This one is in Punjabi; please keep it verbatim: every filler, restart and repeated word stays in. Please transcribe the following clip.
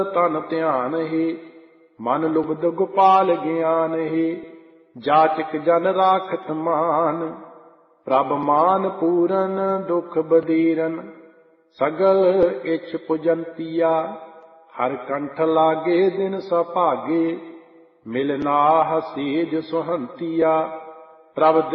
ਤਨ ਧਿਆਨ ਹੀ, ਮਨ ਲੁਬਧ ਗੋਪਾਲ ਗਿਆਨ ਹੀ। ਜਾਚਕ ਜਨ ਰਾਖਤ ਮਾਨ, ਪ੍ਰਭ ਮਾਨ ਪੂਰਨ ਦੁਖ ਬਦੀਰਨ। ਸਗਲ ਇਛ ਪੁਜੰਤੀਆ, ਹਰ ਕੰਠ ਲਾਗੇ ਦਿਨ ਸੁਭਾਗੇ। ਮਿਲ ਨਾਹ ਸੀਜ ਸੁਹੰਤੀਆ, ਪ੍ਰਭ